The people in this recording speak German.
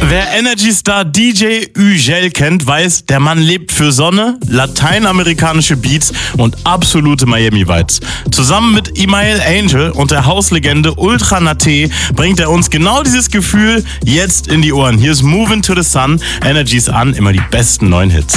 Wer Energy Star DJ Ügel kennt, weiß, der Mann lebt für Sonne, lateinamerikanische Beats und absolute Miami-Vibes. Zusammen mit Imael Angel und der Hauslegende Ultra Naté bringt er uns genau dieses Gefühl jetzt in die Ohren. Hier ist Movin' to the Sun, Energies an, immer die besten neuen Hits.